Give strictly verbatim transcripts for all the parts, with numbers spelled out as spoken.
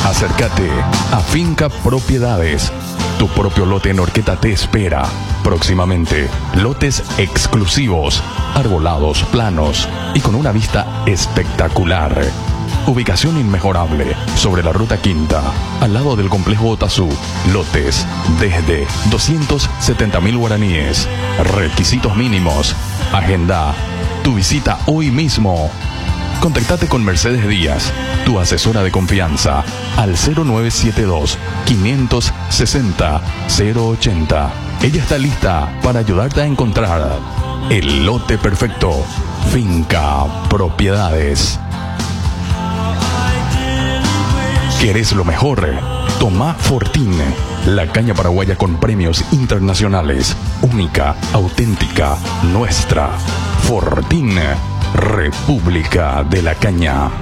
Acércate a Finca Propiedades. Tu propio lote en Orqueta te espera. Próximamente, lotes exclusivos, arbolados, planos y con una vista espectacular. Ubicación inmejorable sobre la Ruta Quinta, al lado del complejo Otazú. Lotes desde doscientos setenta mil guaraníes. Requisitos mínimos. Agenda tu visita hoy mismo. Contactate con Mercedes Díaz, tu asesora de confianza, al cero nueve siete dos, cinco seis cero, cero ochenta. Ella está lista para ayudarte a encontrar el lote perfecto. Finca Propiedades. ¿Querés lo mejor? Toma Fortín, la caña paraguaya con premios internacionales. Única, auténtica, nuestra. Fortín, República de la Caña.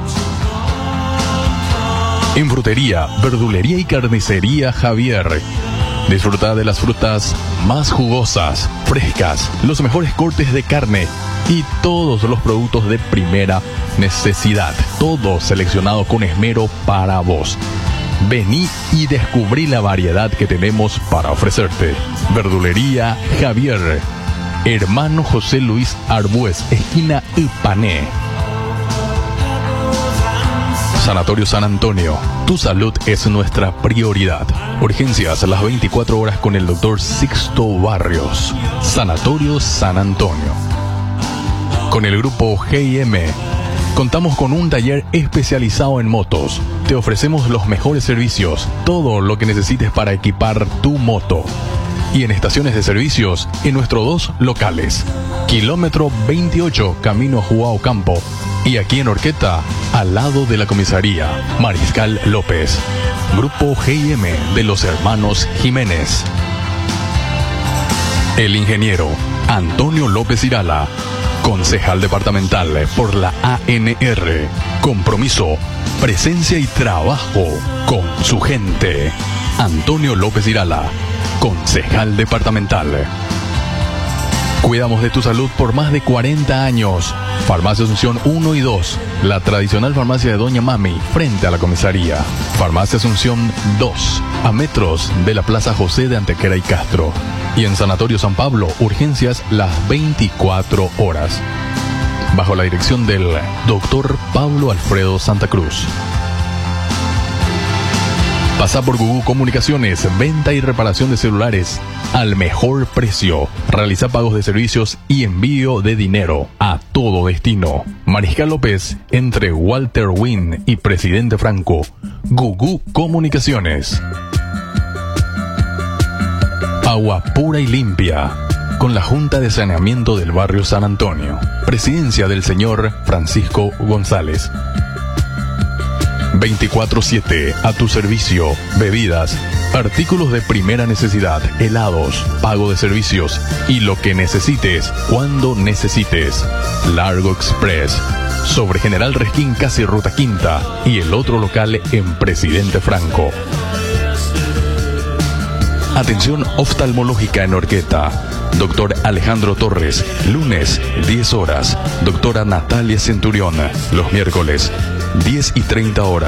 En frutería, verdulería y carnicería Javier. Disfruta de las frutas más jugosas, frescas, los mejores cortes de carne y todos los productos de primera necesidad. Todo seleccionado con esmero para vos. Vení y descubrí la variedad que tenemos para ofrecerte. Verdulería Javier. Hermano José Luis Arbues, esquina Ipané. Sanatorio San Antonio. Tu salud es nuestra prioridad. Urgencias a las veinticuatro horas con el doctor Sixto Barrios. Sanatorio San Antonio. Con el grupo G I M contamos con un taller especializado en motos. Te ofrecemos los mejores servicios, todo lo que necesites para equipar tu moto. Y en estaciones de servicios, en nuestros dos locales. Kilómetro veintiocho, Camino Juao Campo. Y aquí en Orqueta, al lado de la comisaría, Mariscal López. Grupo G I M de los hermanos Jiménez. El ingeniero Antonio López Irala, concejal departamental por la A N R. Compromiso, presencia y trabajo con su gente. Antonio López Irala, concejal departamental. Cuidamos de tu salud por más de cuarenta años. Farmacia Asunción uno y dos, la tradicional farmacia de Doña Mami, frente a la comisaría. Farmacia Asunción dos, a metros de la Plaza José de Antequera y Castro. Y en Sanatorio San Pablo, urgencias las veinticuatro horas. Bajo la dirección del doctor Pablo Alfredo Santa Cruz. Pasa por Gugu Comunicaciones, venta y reparación de celulares al mejor precio. Realiza pagos de servicios y envío de dinero a todo destino. Mariscal López, entre Walter Wynn y Presidente Franco. Gugu Comunicaciones. Agua pura y limpia. Con la Junta de Saneamiento del Barrio San Antonio. Presidencia del señor Francisco González. veinticuatro siete a tu servicio. Bebidas, artículos de primera necesidad, helados, pago de servicios y lo que necesites cuando necesites. Largo Express, sobre General Resquín, casi Ruta Quinta, y el otro local en Presidente Franco. Atención oftalmológica en Orqueta. Doctor Alejandro Torres, lunes, diez horas. Doctora Natalia Centurión, los miércoles, diez y treinta horas.